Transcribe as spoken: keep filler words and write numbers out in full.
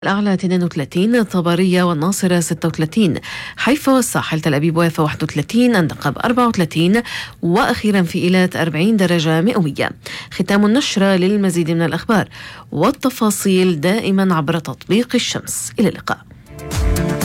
الأعلى اثنين وثلاثين، طبرية والناصرة ستة وثلاثين، حيفا والساحل تل أبيب ويافا واحد وثلاثين، النقب أربعة وثلاثين، وأخيرا في إيلات أربعين درجة مئوية. ختام النشرة. للمزيد من الأخبار والتفاصيل دائما عبر تطبيق الشمس. إلى اللقاء.